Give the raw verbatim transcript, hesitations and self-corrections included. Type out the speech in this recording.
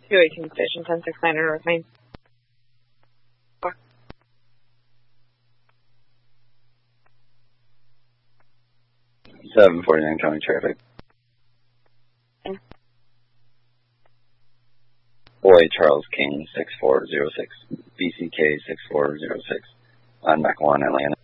two eighteen Station ten six nine North Main. seven forty-nine County Traffic. Boy Charles King six four zero six, B C K six four zero six, on Mach one Atlanta.